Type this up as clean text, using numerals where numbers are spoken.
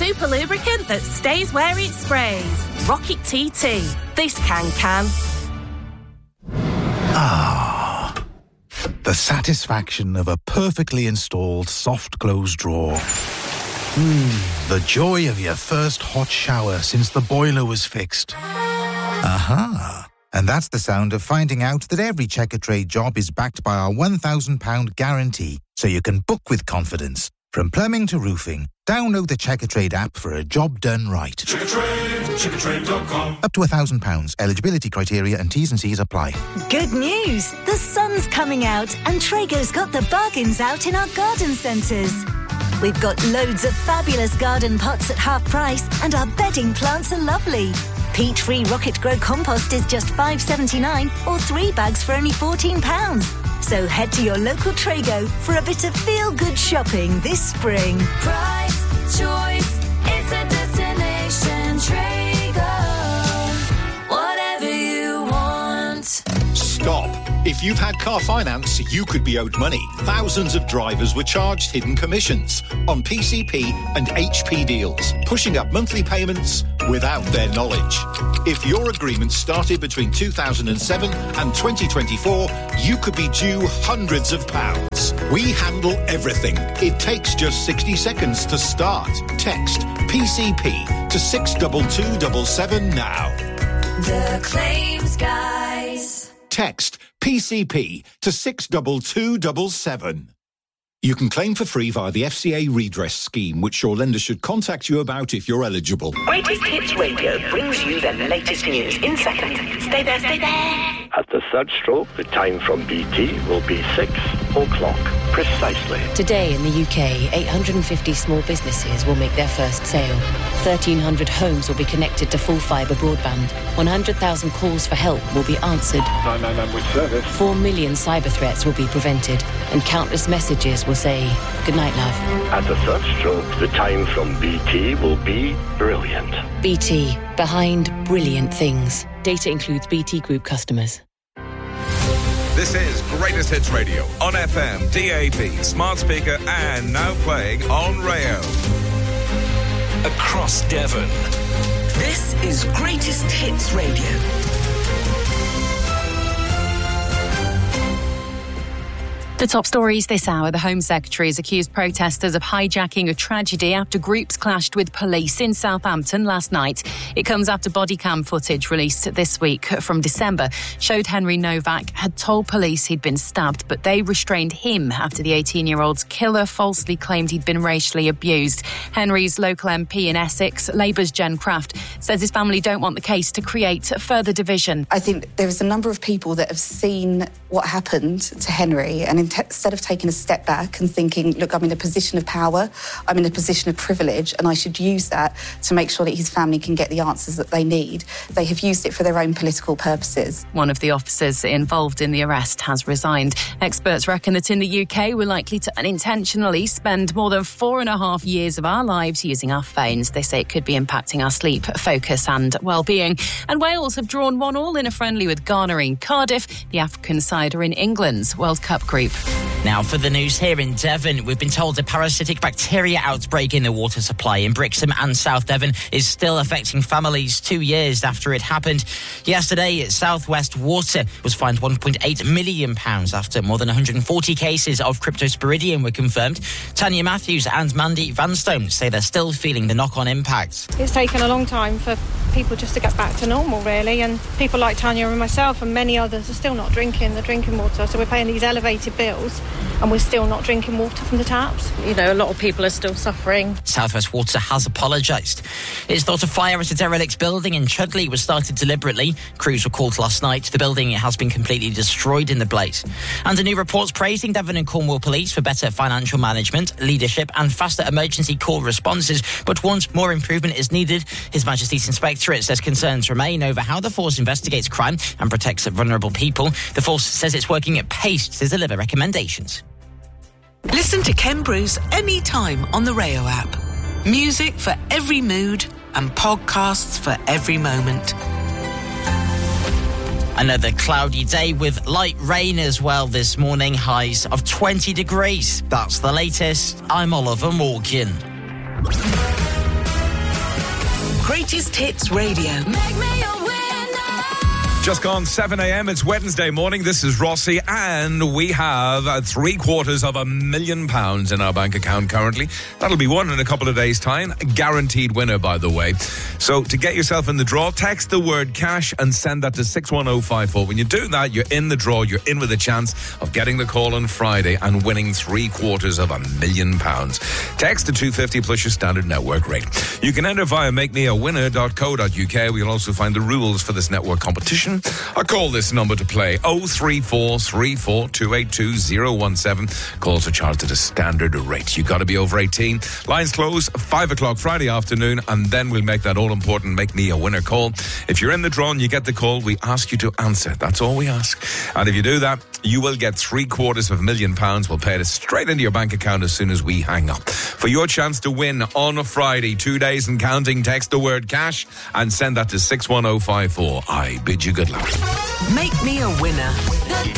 super lubricant that stays where it sprays. Rocket TT. This can. The satisfaction of a perfectly installed soft close drawer. The joy of your first hot shower since the boiler was fixed. Aha! And that's the sound of finding out that every Checkatrade job is backed by our £1,000 guarantee, so you can book with confidence. From plumbing to roofing, download the Checkatrade app for a job done right. Checkatrade.com. Up to £1,000. Eligibility criteria and T's and C's apply. Good news! The sun's coming out and Traeger's got the bargains out in our garden centres. We've got loads of fabulous garden pots at half price and our bedding plants are lovely. Peat-free Rocket Grow compost is just $5.79 or 3 bags for only £14. So head to your local Traego for a bit of feel-good shopping this spring. Price, choice, it's a destination. Traego, whatever you want. Stop. If you've had car finance, you could be owed money. Thousands of drivers were charged hidden commissions on PCP and HP deals, pushing up monthly payments without their knowledge. If your agreement started between 2007 and 2024, you could be due hundreds of pounds. We handle everything. It takes just 60 seconds to start. Text PCP to 62277 now. The Claims Guys. Text PCP to 62277. You can claim for free via the FCA redress scheme, which your lender should contact you about if you're eligible. Greatest Hits Radio brings you the latest news in seconds. Stay there, stay there. At the third stroke, the time from BT will be 6 o'clock, precisely. Today in the UK, 850 small businesses will make their first sale. 1,300 homes will be connected to full fibre broadband. 100,000 calls for help will be answered. 999 with service. 4 million cyber threats will be prevented. And countless messages will say, "Good night, love." At the third stroke, the time from BT will be brilliant. BT, behind brilliant things. Data includes BT Group customers. This is Greatest Hits Radio on FM, DAB, smart speaker, and now playing on Rayo. Across Devon. This is Greatest Hits Radio. The top stories this hour. The Home Secretary has accused protesters of hijacking a tragedy after groups clashed with police in Southampton last night. It comes after body cam footage released this week from December showed Henry Novak had told police he'd been stabbed, but they restrained him after the 18-year-old's killer falsely claimed he'd been racially abused. Henry's local MP in Essex, Labour's Jen Craft, says his family don't want the case to create further division. I think there is a number of people that have seen what happened to Henry and instead of taking a step back and thinking, look, I'm in a position of power, I'm in a position of privilege, and I should use that to make sure that his family can get the answers that they need. They have used it for their own political purposes. One of the officers involved in the arrest has resigned. Experts reckon that in the UK we're likely to unintentionally spend more than 4.5 years of our lives using our phones. They say it could be impacting our sleep, focus and well-being. And Wales have drawn 1-1 in a friendly with Ghana in Cardiff. The African side are in England's World Cup group. Now for the news here in Devon. We've been told a parasitic bacteria outbreak in the water supply in Brixham and South Devon is still affecting families 2 years after it happened. Yesterday, South West Water was fined £1.8 million after more than 140 cases of Cryptosporidium were confirmed. Tanya Matthews and Mandy Vanstone say they're still feeling the knock-on impact. It's taken a long time for people just to get back to normal, really, and people like Tanya and myself and many others are still not drinking the drinking water, so we're paying these elevated bills and we're still not drinking water from the taps. You know, a lot of people are still suffering. South West Water has apologised. It's thought a fire at a derelict building in Chudley was started deliberately. Crews were called last night. The building has been completely destroyed in the blaze. And a new report's praising Devon and Cornwall Police for better financial management, leadership and faster emergency call responses, but warns more improvement is needed. His Majesty's Inspectorate says concerns remain over how the force investigates crime and protects vulnerable people. The force says it's working at pace to deliver recommendations. Listen to Ken Bruce anytime on the Rayo app. Music for every mood and podcasts for every moment. Another cloudy day with light rain as well this morning. Highs of 20 degrees. That's the latest. I'm Oliver Morgan. Greatest Hits Radio. Make me a winner. Just gone 7 a.m. It's Wednesday morning. This is Rossi, and we have £750,000 in our bank account currently. That'll be won in a couple of days' time. A guaranteed winner, by the way. So to get yourself in the draw, text the word cash and send that to 61054. When you do that, you're in the draw. You're in with a chance of getting the call on Friday and winning £750,000. Text to 250 plus your standard network rate. You can enter via makemeawinner.co.uk. We'll also find the rules for this network competition. Or call this number to play 03434 282 017. Calls are charged at a standard rate. You've got to be over 18. Lines close 5 o'clock Friday afternoon, and then we'll make that all-important Make Me a Winner call. If you're in the draw and you get the call, we ask you to answer. That's all we ask. And if you do that, you will get £750,000. We'll pay it straight into your bank account as soon as we hang up. For your chance to win on a Friday, 2 days and counting, text the word cash and send that to 61054. I bid you good luck. Make me a winner.